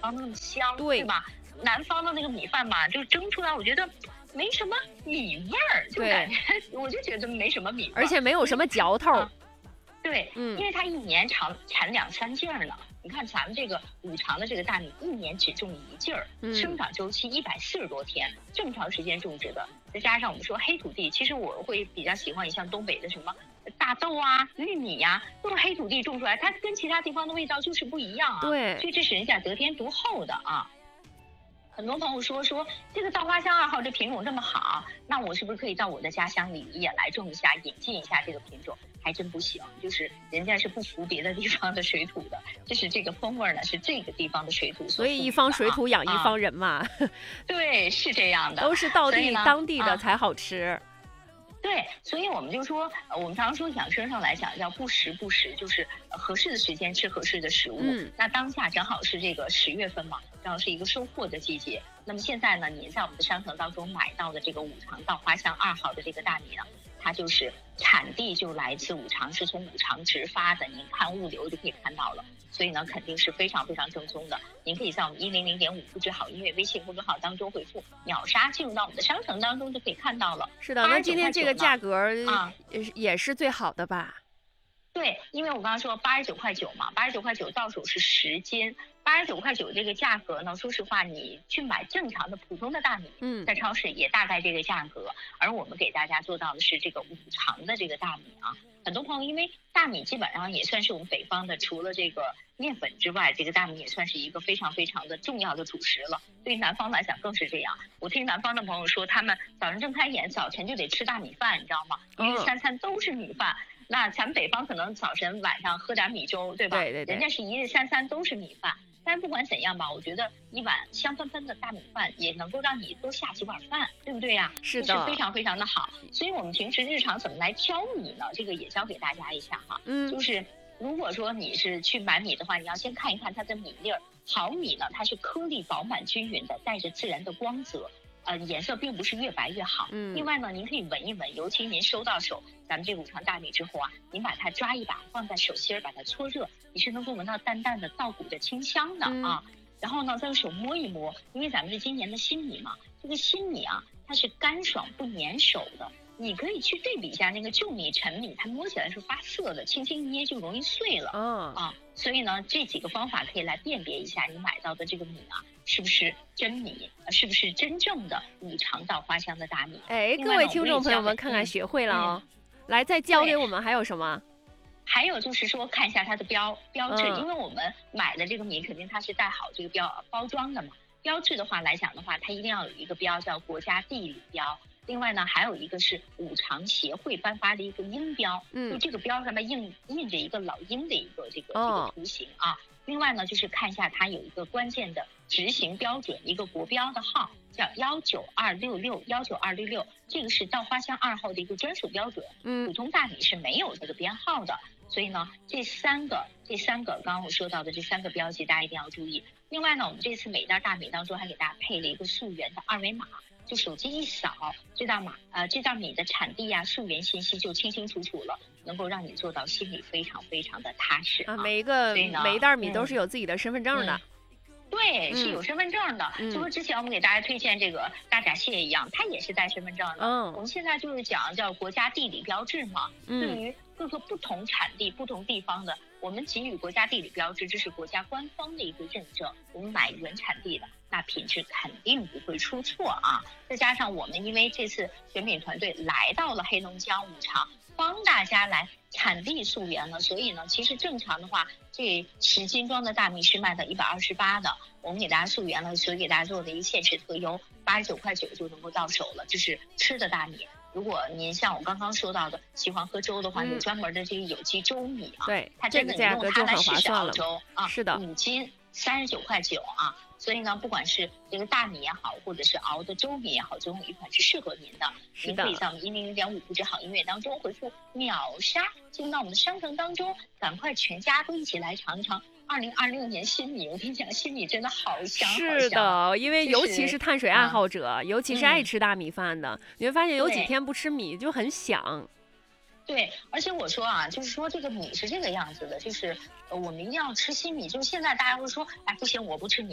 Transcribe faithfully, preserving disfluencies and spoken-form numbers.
方的那么香， 对对吧？南方的那个米饭嘛，就蒸出来，我觉得没什么米味儿，就感觉我就觉得没什么米味儿， 而且没有什么嚼头。 啊、对，嗯，因为它一年产产两三件呢。你看咱们这个五常的这个大米，一年只种一季儿，嗯、生长周期一百四十多天，这么长时间种植的，再加上我们说黑土地，其实我会比较喜欢像东北的什么大豆啊、玉米呀、啊，都是黑土地种出来，它跟其他地方的味道就是不一样啊。 对， 所以这是人家得天独厚的啊。很多朋友说说这个稻花香二号这品种这么好，那我是不是可以到我的家乡里也来种一下，引进一下这个品种？还真不行，就是人家是不服别的地方的水土的，就是这个风味呢是这个地方的水土所， 所以一方水土养一方人嘛。 啊、对，是这样的， 都是道地当地的才好吃。 啊对，所以我们就说，呃，我们常说养生上来讲叫不时不食，就是合适的时间吃合适的食物。嗯，那当下正好是这个十月份嘛，正好是一个收获的季节。那么现在呢，你在我们的商城当中买到的这个五常稻花香二号的这个大米呢，它就是产地就来自五常，是从五常直发的，您看物流就可以看到了。所以呢，肯定是非常非常正宗的。您可以在我们一零零点五不知好音乐微信公众号当中回复秒杀，进入到我们的商城当中就可以看到了。 是的，那今天这个价格啊也是最好的吧？ 对，因为我刚刚说八十九块九嘛，八十九块九到手是十斤，八十九块九这个价格呢，说实话，你去买正常的普通的大米，嗯，在超市也大概这个价格。而我们给大家做到的是这个五常的这个大米啊。很多朋友因为大米基本上也算是我们北方的，除了这个面粉之外，这个大米也算是一个非常非常的重要的主食了。对于南方来讲更是这样。我听南方的朋友说，他们早上睁开眼，早晨就得吃大米饭，你知道吗？因为三餐都是米饭。嗯，那咱们北方可能早晨晚上喝点米粥，对吧？ 对对对。 人家是一日三餐都是米饭。但是不管怎样吧，我觉得一碗香喷喷的大米饭也能够让你多下几碗饭，对不对呀？ 是的， 是非常非常的好。所以我们平时日常怎么来挑米呢？这个也教给大家一下哈。嗯，就是如果说你是去买米的话，你要先看一看它的米粒儿。好米呢，它是颗粒饱满均匀的，带着自然的光泽。呃，颜色并不是越白越好。嗯。另外呢，您可以闻一闻，尤其您收到手咱们这五常大米之后啊，您把它抓一把，放在手心儿，把它搓热，你是能够闻到淡淡的稻谷的清香的、嗯、啊。然后呢，再用手摸一摸，因为咱们是今年的新米嘛，这个新米啊，它是干爽不粘手的。你可以去对比一下那个旧米、陈米，它摸起来是发涩的，轻轻捏就容易碎了。嗯啊，所以呢，这几个方法可以来辨别一下你买到的这个米啊，是不是真米，是不是真正的五常稻花香的大米？ 哎，各位听众朋友们，看看学会了哦。嗯、来，再教给我们还有什么？ 还有就是说，看一下它的标标志、嗯，因为我们买的这个米肯定它是带好这个标包装的嘛。标志的话来讲的话，它一定要有一个标叫国家地理标。另外呢，还有一个是五常协会颁发的一个鹰标，嗯，就这个标上面印印着一个老鹰的一个这个、哦、这个图形啊。另外呢，就是看一下它有一个关键的执行标准，一个国标的号叫幺九二六六幺九二六六，这个是稻花香二号的一个专属标准。嗯，普通大米是没有这个编号的，所以呢，这三个这三个刚刚我说到的这三个标记，大家一定要注意。另外呢，我们这次每袋大米当中还给大家配了一个溯源的二维码。就手机一扫，这袋码呃这袋米的产地呀、啊、溯源信息就清清楚楚了，能够让你做到心里非常非常的踏实啊。 啊每一个每一袋米都是有自己的身份证的。嗯嗯、对，是有身份证的。嗯、就和之前我们给大家推荐这个大闸蟹一样，它也是带身份证的。嗯，我们现在就是讲叫国家地理标志嘛。嗯，对于各个不同产地、不同地方的，我们给予国家地理标志，这是国家官方的一个认证。我们买原产地的，那品质肯定不会出错啊！再加上我们因为这次选品团队来到了黑龙江五常，帮大家来产地溯源了，所以呢，其实正常的话，这十斤装的大米是卖到一百二十八的，我们给大家溯源了，所以给大家做的一个限时特优，八十九块九就能够到手了，这是吃的大米。如果您像我刚刚说到的喜欢喝粥的话，有、嗯、专门的这个有机粥米啊， 对， 它真的你用它来试试熬粥啊， 是的， 五斤三十九块九啊。所以呢，不管是这个大米也好，或者是熬的粥米也好，总有一款是适合您的。您可以在我们一零零点五不知好音乐当中回复秒杀，进入到我们的商城当中，赶快全家都一起来尝一尝二零二六年新米。我跟你讲，新米真的好香， 是的，因为尤其是碳水爱好者，嗯、尤其是爱吃大米饭的，嗯、你会发现有几天不吃米就很想。 对，而且我说啊，就是说这个米是这个样子的，就是呃，我们一定要吃新米。就是现在大家会说，哎，不行，我不吃米。